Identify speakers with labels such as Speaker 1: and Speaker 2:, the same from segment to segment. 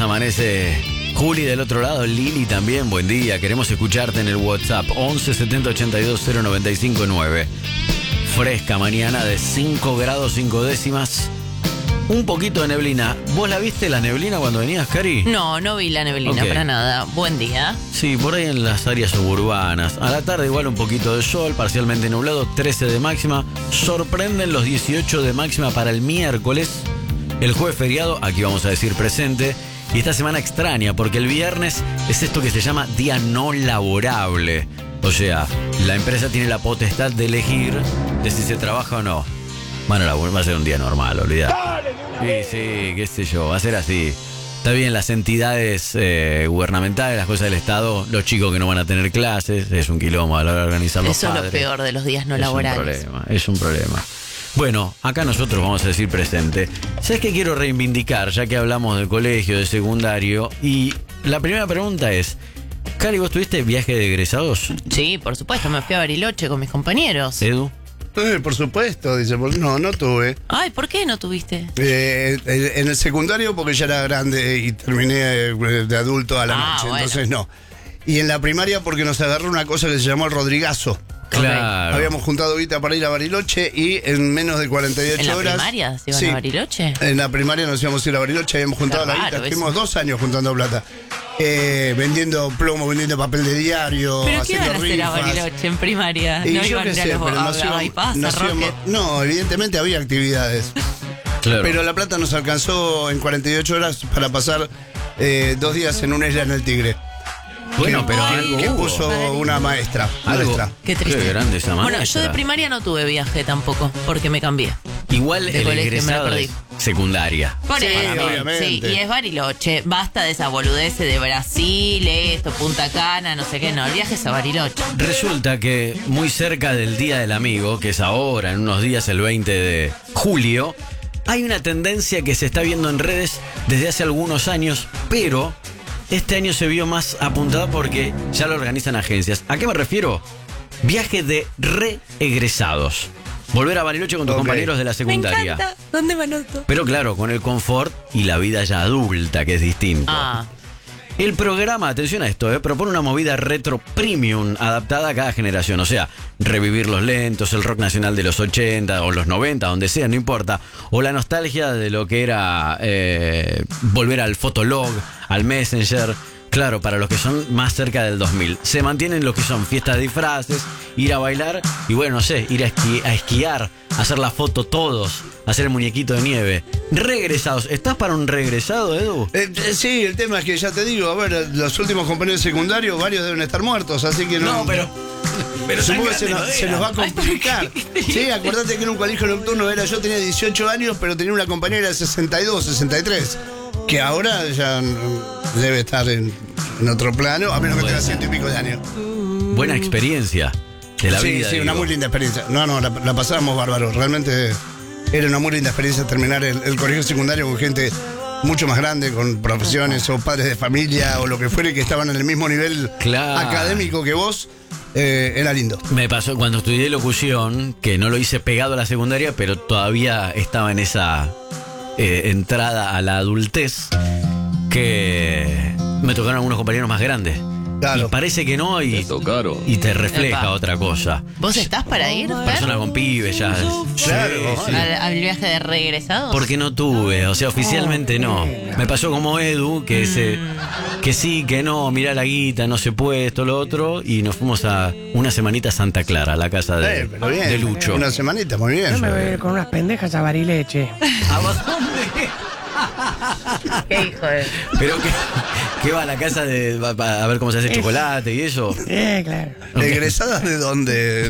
Speaker 1: amanece Juli del otro lado, Lili también, buen día. Queremos escucharte en el WhatsApp 11 70 82 095 9. Fresca mañana de 5 grados 5 décimas. Un poquito de neblina. ¿Vos la viste la neblina cuando venías, Cari?
Speaker 2: No, no vi la neblina para nada. Buen día.
Speaker 1: Sí, por ahí en las áreas suburbanas. A la tarde igual un poquito de sol, parcialmente nublado, 13 de máxima. Sorprenden los 18 de máxima para el miércoles. El jueves feriado, aquí vamos a decir presente. Y esta semana extraña, porque el viernes es esto que se llama día no laborable. O sea, la empresa tiene la potestad de elegir de si se trabaja o no. Bueno, va a ser un día normal, olvidate. Sí, qué sé yo, va a ser así. Está bien, las entidades gubernamentales, las cosas del Estado, los chicos que no van a tener clases, es un quilombo a la hora de organizar los padres.
Speaker 2: Eso es lo peor de los días no laborales.
Speaker 1: Es un problema. Bueno, acá nosotros vamos a decir presente. ¿Sabes qué quiero reivindicar, ya que hablamos del colegio, de secundario? Y la primera pregunta es, Cari, ¿vos tuviste viaje de egresados?
Speaker 2: Sí, por supuesto, me fui a Bariloche con mis compañeros.
Speaker 1: ¿Edu?
Speaker 3: Por supuesto, dice, no tuve.
Speaker 2: Ay, ¿por qué no tuviste?
Speaker 3: En el secundario porque ya era grande y terminé de adulto a la noche, bueno. Entonces no. Y en la primaria porque nos agarró una cosa que se llamó el Rodrigazo.
Speaker 1: Claro.
Speaker 3: Habíamos juntado guita para ir a Bariloche y en menos de 48 horas.
Speaker 2: ¿En la primaria se iban a Bariloche?
Speaker 3: En la primaria nos íbamos a ir a Bariloche, habíamos juntado la guita. Estuvimos 2 años juntando plata. Vendiendo plomo, vendiendo papel de diario,
Speaker 2: ¿pero
Speaker 3: haciendo
Speaker 2: qué iban a hacer a Bariloche en primaria?
Speaker 3: Y
Speaker 2: ¿No
Speaker 3: yo
Speaker 2: iban
Speaker 3: qué sé, pero no, evidentemente había actividades.
Speaker 1: Claro.
Speaker 3: Pero la plata nos alcanzó en 48 horas para pasar 2 días en una isla en el Tigre.
Speaker 1: Bueno, pero algo
Speaker 3: que
Speaker 1: hubo.
Speaker 3: puso una maestra.
Speaker 2: Qué triste.
Speaker 1: Qué grande esa maestra.
Speaker 2: Bueno, yo de primaria no tuve viaje tampoco, porque me cambié.
Speaker 1: Igual
Speaker 2: de
Speaker 1: el
Speaker 2: colegio
Speaker 1: egresado es secundaria.
Speaker 2: Por
Speaker 3: sí,
Speaker 2: eso,
Speaker 3: obviamente.
Speaker 2: sí, y es Bariloche. Basta de esa boludez de Brasil, esto, Punta Cana, no sé qué, no. El viaje es a Bariloche.
Speaker 1: Resulta que muy cerca del Día del Amigo, que es ahora, en unos días, el 20 de julio, hay una tendencia que se está viendo en redes desde hace algunos años, pero este año se vio más apuntada porque ya lo organizan agencias. ¿A qué me refiero? Viaje de reegresados. Volver a Bariloche con tus compañeros de la secundaria.
Speaker 2: Me encanta. ¿Dónde me anoto?
Speaker 1: Pero claro, con el confort y la vida ya adulta, que es distinto. El programa, atención a esto, propone una movida retro premium adaptada a cada generación. O sea, revivir los lentos, el rock nacional de los 80 o los 90, donde sea, no importa. O la nostalgia de lo que era volver al Fotolog, al Messenger. Claro, para los que son más cerca del 2000. Se mantienen lo que son fiestas de disfraces, ir a bailar y bueno, no sé, ir a esquiar, hacer la foto todos, hacer el muñequito de nieve. Regresados. ¿Estás para un regresado, Edu?
Speaker 3: Sí, el tema es que ya te digo, a ver, los últimos compañeros secundarios, varios deben estar muertos, así que no.
Speaker 1: No, pero
Speaker 3: supongo que se nos va a complicar. Sí, acordate que en un colegio nocturno yo tenía 18 años, pero tenía una compañera de 62, 63. Que ahora ya debe estar en otro plano, a menos que tenga 100 y pico de años.
Speaker 1: Buena experiencia de la vida.
Speaker 3: Sí, una muy linda experiencia. No, la pasábamos bárbaro. Realmente era una muy linda experiencia terminar el colegio secundario con gente mucho más grande, con profesiones o padres de familia o lo que fuere, que estaban en el mismo nivel académico que vos. Era lindo. Me
Speaker 1: pasó cuando estudié locución, que no lo hice pegado a la secundaria, pero todavía estaba en esa entrada a la adultez, que me tocaron algunos compañeros más grandes. Claro. Y parece que no, y te refleja otra cosa.
Speaker 2: ¿Vos estás para ir?
Speaker 1: Persona con pibes ya.
Speaker 3: Claro.
Speaker 1: Sí.
Speaker 2: ¿Al viaje de regresados?
Speaker 1: Porque no tuve, o sea, oficialmente no. Me pasó como Edu, que sí, que no, mirá la guita, no se puede, esto, lo otro. Y nos fuimos a una semanita a Santa Clara, a la casa de Lucho.
Speaker 3: Una semanita, muy bien.
Speaker 4: Yo me voy a ir con unas pendejas a Bariloche.
Speaker 1: ¿A dónde?
Speaker 2: Qué hijo de...
Speaker 1: Pero que va a la casa a ver cómo se hace chocolate y eso.
Speaker 4: Claro.
Speaker 3: ¿Egresadas de dónde?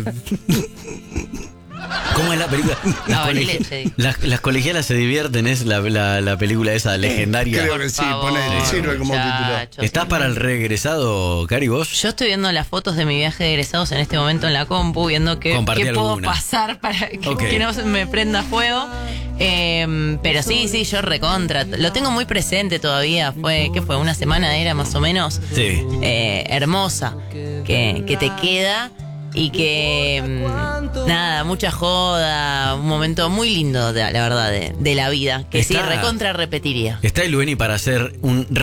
Speaker 1: ¿Cómo es la película? Las colegialas se divierten, es la película esa legendaria.
Speaker 3: Creo que sí, sirve como título.
Speaker 1: ¿Estás para el regresado, Cari, vos?
Speaker 2: Yo estoy viendo las fotos de mi viaje de egresados en este momento en la compu, viendo qué puedo pasar para que no me prenda fuego. Pero sí, yo recontra. Lo tengo muy presente todavía. ¿Qué fue? Una semana era más o menos.
Speaker 1: Sí.
Speaker 2: Hermosa. Que te queda. Y que, nada, mucha joda, un momento muy lindo, la verdad, de la vida. Que sí, recontra repetiría.
Speaker 1: Está el Lueni para hacer un